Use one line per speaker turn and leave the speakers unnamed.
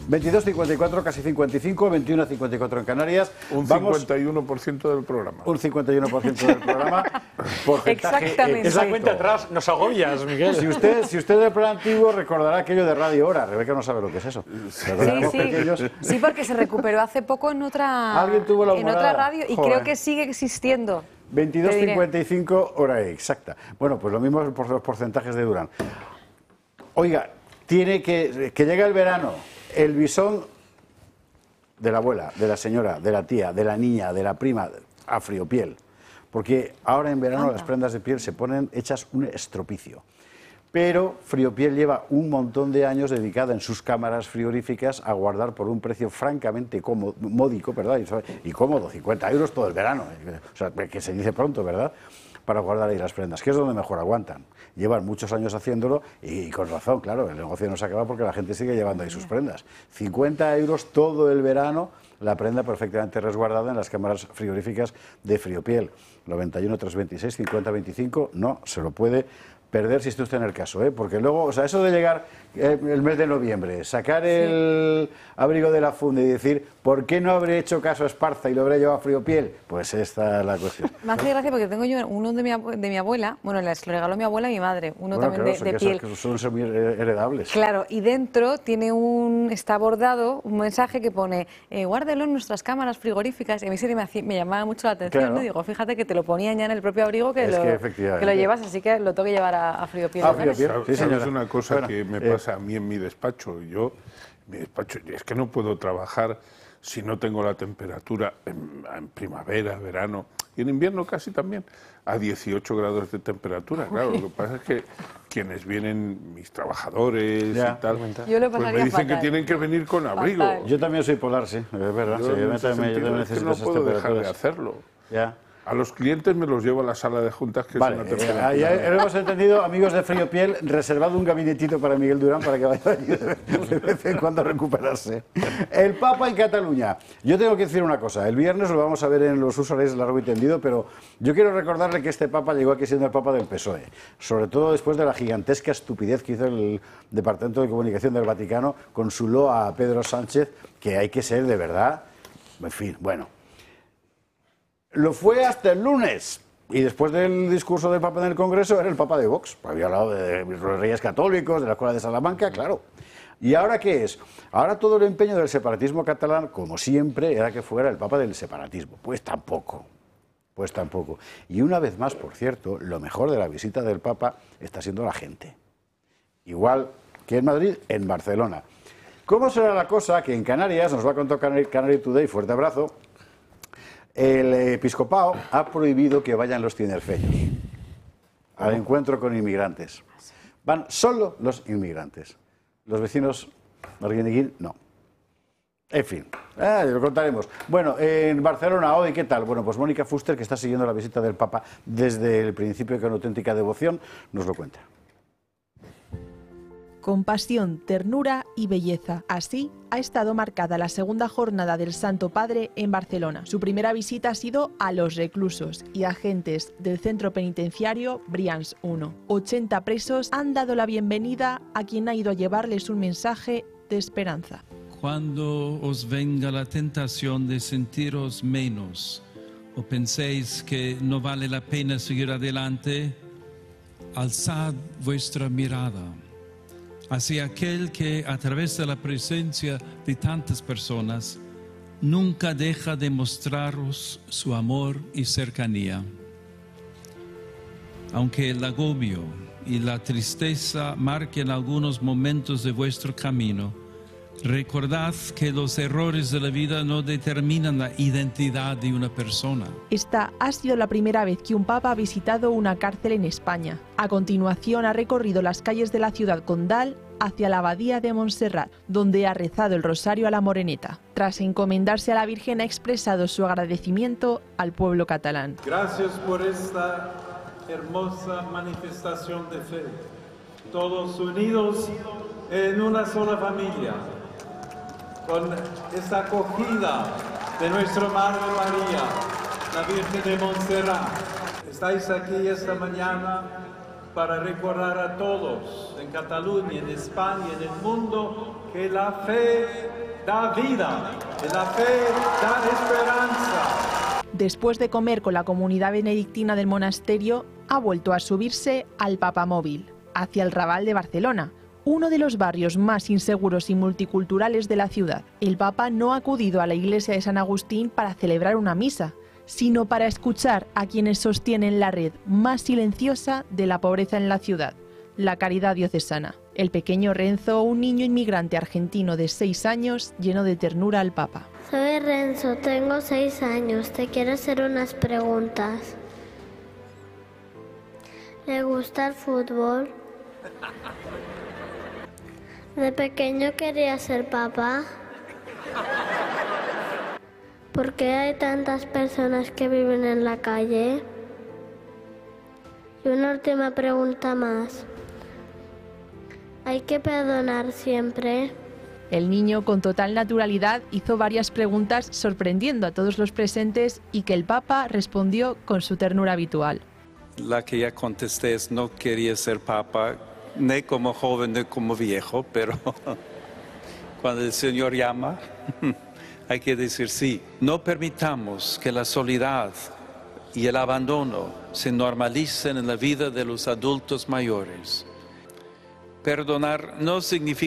22:54, casi 55, 21:54 en Canarias.
Un 51% del programa.
Un 51% del programa.
Exactamente.
Es la cuenta atrás, nos agobias, Miguel.
Si usted del plan antiguo recordará aquello de Radio Hora. Rebeca no sabe lo que es eso.
Sí, porque se recuperó hace poco en otra,
¿Alguien tuvo la
en otra radio y creo que sigue existiendo.
22:55 hora exacta. Bueno, pues lo mismo por los porcentajes de Durán. Oiga, tiene que llega el verano, el bisón de la abuela, de la señora, de la tía, de la niña, de la prima, a Friopiel. Porque ahora en verano las prendas de piel se ponen hechas un estropicio. Pero Friopiel lleva un montón de años dedicada en sus cámaras frigoríficas a guardar por un precio francamente módico, ¿verdad? Y cómodo, 50 euros todo el verano. O sea, que se dice pronto, ¿verdad? Para guardar ahí las prendas, que es donde mejor aguantan. Llevan muchos años haciéndolo y con razón, claro, el negocio no se acaba porque la gente sigue llevando ahí sus prendas. 50 euros todo el verano, la prenda perfectamente resguardada en las cámaras frigoríficas de Friopiel. 91 326 50 25, no se lo puede perder si esté usted en el caso, ¿eh? Porque luego, o sea, eso de llegar el mes de noviembre, sacar el abrigo de la funda y decir, ¿por qué no habré hecho caso a Esparza y lo habré llevado a Friopiel? Pues esta es la cuestión.
Me hace gracia porque tengo yo uno de mi abuela, bueno, les lo regaló mi abuela y mi madre, uno también
claro,
de piel.
Que suelen ser muy heredables.
Claro, y dentro está bordado un mensaje que pone, guárdelo en nuestras cámaras frigoríficas, y a mí me llamaba mucho la atención,
claro.
¿no? Digo, fíjate que te lo ponían ya en el propio abrigo que lo llevas, así que lo tengo que llevar a Friopiel.
Sí,
¿Sabes una cosa que me pasa a mí en mi despacho? Mi despacho, es que no puedo trabajar si no tengo la temperatura en primavera, verano y en invierno casi también a 18 grados de temperatura. Claro, lo que pasa es que quienes vienen, mis trabajadores y tal,
yo lo
pues me dicen que tienen que venir con abrigo.
Yo también soy polar, sí, es verdad.
Yo también necesito no puedo dejar de hacerlo.
Ya.
A los clientes me los llevo a la sala de juntas, que
vale,
es una temperatura.
Ya hemos entendido, amigos de Friopiel, reservado un gabinetito para Miguel Durán para que vaya allí de vez en cuando a recuperarse. El Papa en Cataluña. Yo tengo que decir una cosa, el viernes lo vamos a ver en los usuarios largo y tendido, pero yo quiero recordarle que este Papa llegó aquí siendo el Papa del PSOE, sobre todo después de la gigantesca estupidez que hizo el Departamento de Comunicación del Vaticano con su loa a Pedro Sánchez, que hay que ser de verdad, en fin, bueno. Lo fue hasta el lunes, y después del discurso del Papa en el Congreso era el Papa de Vox. Había hablado de los Reyes Católicos, de la Escuela de Salamanca, claro. ¿Y ahora qué es? Ahora todo el empeño del separatismo catalán, como siempre, era que fuera el Papa del separatismo. Pues tampoco. Y una vez más, por cierto, lo mejor de la visita del Papa está siendo la gente. Igual que en Madrid, en Barcelona. ¿Cómo será la cosa? Que en Canarias, nos va a contar Canary Today, fuerte abrazo, el episcopado ha prohibido que vayan los tinerfeños al encuentro con inmigrantes. Van solo los inmigrantes. Los vecinos Arguineguín, no. En fin, lo contaremos. Bueno, en Barcelona hoy, ¿qué tal? Bueno, pues Mónica Fuster, que está siguiendo la visita del Papa desde el principio con auténtica devoción, nos lo cuenta.
Compasión, ternura y belleza. Así ha estado marcada la segunda jornada del Santo Padre en Barcelona. Su primera visita ha sido a los reclusos y agentes del centro penitenciario Brians 1. 80 presos han dado la bienvenida a quien ha ido a llevarles un mensaje de esperanza.
Cuando os venga la tentación de sentiros menos o penséis que no vale la pena seguir adelante, alzad vuestra mirada hacia aquel que a través de la presencia de tantas personas nunca deja de mostraros su amor y cercanía. Aunque el agobio y la tristeza marquen algunos momentos de vuestro camino, recordad que los errores de la vida no determinan la identidad de una persona.
Esta ha sido la primera vez que un papa ha visitado una cárcel en España. A continuación ha recorrido las calles de la ciudad condal hacia la abadía de Montserrat, donde ha rezado el rosario a la Moreneta. Tras encomendarse a la Virgen ha expresado su agradecimiento al pueblo catalán.
Gracias por esta hermosa manifestación de fe, todos unidos en una sola familia, con esta acogida de nuestra Madre María, la Virgen de Montserrat. Estáis aquí esta mañana para recordar a todos en Cataluña, en España, en el mundo, que la fe da vida, que la fe da esperanza.
Después de comer con la comunidad benedictina del monasterio, ha vuelto a subirse al papamóvil, hacia el Raval de Barcelona, uno de los barrios más inseguros y multiculturales de la ciudad. El Papa no ha acudido a la iglesia de San Agustín para celebrar una misa, sino para escuchar a quienes sostienen la red más silenciosa de la pobreza en la ciudad, la caridad diocesana. El pequeño Renzo, un niño inmigrante argentino de 6 años, llenó de ternura al Papa.
Soy Renzo, tengo 6 años, te quiero hacer unas preguntas. ¿Le gusta el fútbol? ¿De pequeño quería ser papá? ¿Por qué hay tantas personas que viven en la calle? Y una última pregunta más. ¿Hay que perdonar siempre?
El niño, con total naturalidad, hizo varias preguntas sorprendiendo a todos los presentes y que el Papa respondió con su ternura habitual.
La que ya contesté es no quería ser papa, ni como joven ni como viejo, pero cuando el Señor llama, hay que decir sí. No permitamos que la soledad y el abandono se normalicen en la vida de los adultos mayores. Perdonar no significa